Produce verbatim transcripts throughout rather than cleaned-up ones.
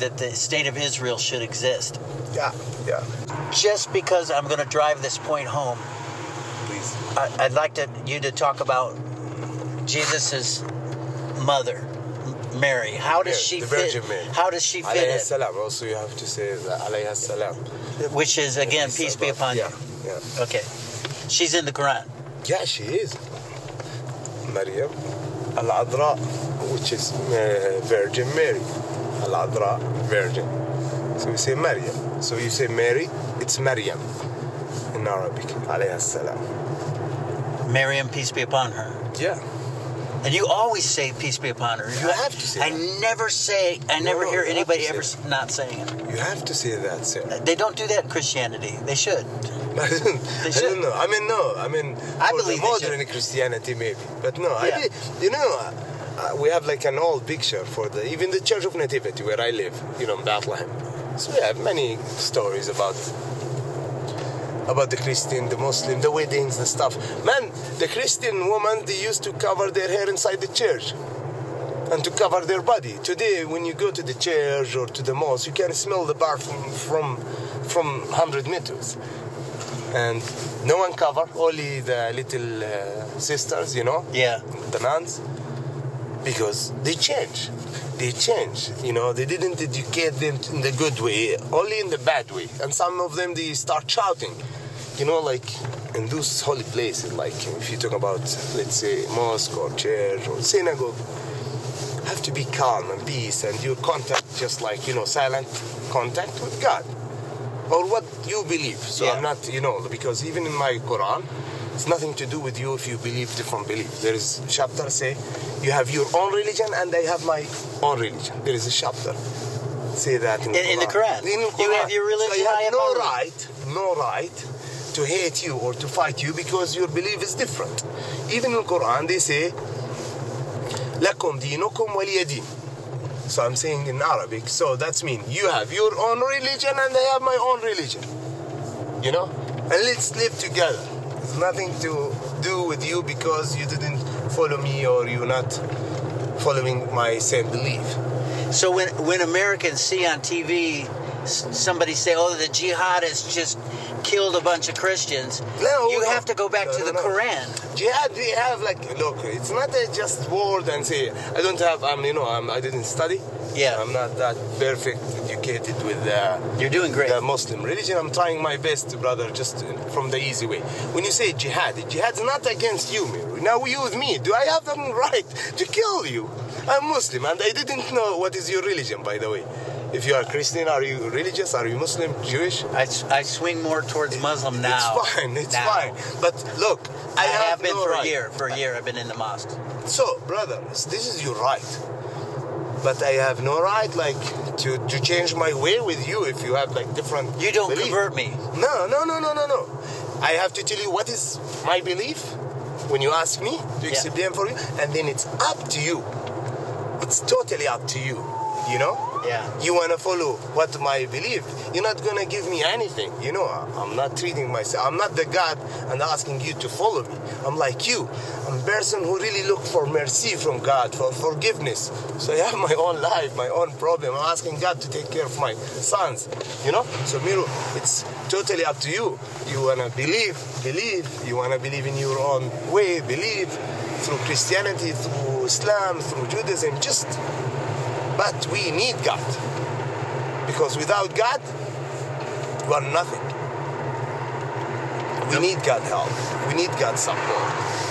that the state of Israel should exist. Yeah, yeah. Just because I'm going to drive this point home, Please. I, I'd like to, you to talk about Jesus' mother, Mary. How does Mary, she the fit? Virgin Mary. How does she fit Alayhi in? salam. Also, you have to say that. Alayhi salam. Which is, again, It's peace be about- upon yeah, you. Yeah. Okay. She's in the Quran. Yeah, she is. Maryam Al-Adra, which is uh, Virgin Mary. Al-Adra, Virgin. So we say Maryam. So you say Mary, it's Maryam in Arabic. Alayhi salam. Miriam, peace be upon her. Yeah. And you always say peace be upon her. You I, have to say I that. never say, I No, never no, hear you have anybody to ever say s- not saying it. You have to say that, sir. They don't do that in Christianity. They should. I don't, I should. don't know. I mean, no. I mean, I for believe the they should. modern Christianity, maybe. But no, Yeah. I did, you know, uh, uh, we have like an old picture for the even the Church of Nativity where I live, you know, in Bethlehem. So we have many stories about about the Christian, the Muslim, the weddings, the stuff. Man, the Christian woman, they used to cover their hair inside the church and to cover their body. Today, when you go to the church or to the mosque, you can smell the perfume from from one hundred meters. And no one cover, only the little uh, sisters, you know, Yeah. the nuns, because they change. They change, you know, they didn't educate them in the good way, only in the bad way. And some of them, they start shouting, you know, like in those holy places, like if you talk about, let's say, mosque or church or synagogue, have to be calm and peace and your contact just like, you know, silent contact with God or what you believe. So Yeah. I'm not, you know, because even in my Quran, it's nothing to do with you if you believe different belief. There is a chapter say you have your own religion and I have my own religion. There is a chapter say that in, In- in the Quran. In the You have your religion, So you I have have no my religion. right, no right to hate you or to fight you because your belief is different. Even in the Quran they say لَكُمْ دِينُكُمْ وَلِيَ دِينِ. So I'm saying in Arabic. So that's mean you have your own religion and I have my own religion. You know? And let's live together. It's nothing to do with you because you didn't follow me or you're not following my same belief. So when when Americans see on T V s- somebody say, "Oh, the jihadists just killed a bunch of Christians," No, you no. have to go back No, to no, the no. Quran. Jihad, we have like, look, it's not a just word and say, I don't have, um, you know, I'm, I didn't study. Yeah. I'm not that perfect educated with uh, You're doing great. the Muslim religion. I'm trying my best, brother, just from the easy way. When you say jihad, jihad's not against you, Mary. Now you with me, do I have the right to kill you? I'm Muslim and I didn't know what is your religion, by the way. If you are Christian, are you religious? Are you Muslim, Jewish? I, s- I swing more towards Muslim now. It's fine, it's Now. fine. But look, I, I have been no for right. a year. For a year, I've been in the mosque. So, brother, this is your right. But I have no right, like, to, to change my way with you if you have, like, different You don't belief. convert me. No, no, no, no, no, no. I have to tell you what is my belief when you ask me to Yeah. explain for you, and then it's up to you. It's totally up to you, you know? Yeah. You want to follow what my belief. You're not going to give me anything. You know, I'm not treating myself. I'm not the God and asking you to follow me. I'm like you. I'm a person who really look for mercy from God, for forgiveness. So I have my own life, my own problem. I'm asking God to take care of my sons. You know? So Miru, it's totally up to you. You want to believe, believe. You want to believe in your own way, believe. Through Christianity, through Islam, through Judaism, just... But we need God. Because without God, we are nothing. We need God's help. We need God's support.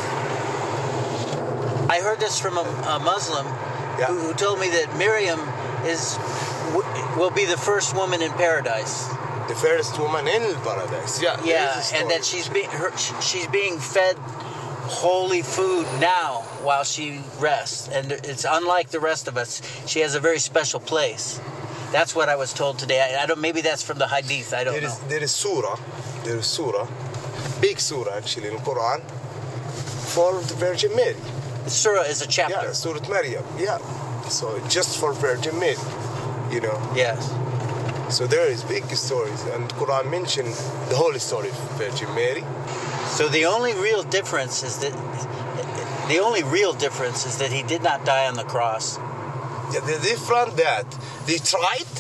I heard this from a, a Muslim Yeah. who, who told me that Miriam is w- will be the first woman in paradise. The first woman in paradise. Yeah. there Yeah, is a and story. that she's being her, she's being fed holy food now while she rests, and it's unlike the rest of us. She has a very special place. That's what I was told today. I, I don't. Maybe that's from the Hadith. I don't There know. is there is surah, there is surah, big surah actually in the Quran for the Virgin Mary. The surah is a chapter. Yeah, Surah Maryam. Yeah. So just for Virgin Mary, you know. Yes. So there is big stories, and Quran mentioned the whole story of Virgin Mary. So the only real difference is that the only real difference is that he did not die on the cross. Yeah, the different that they tried,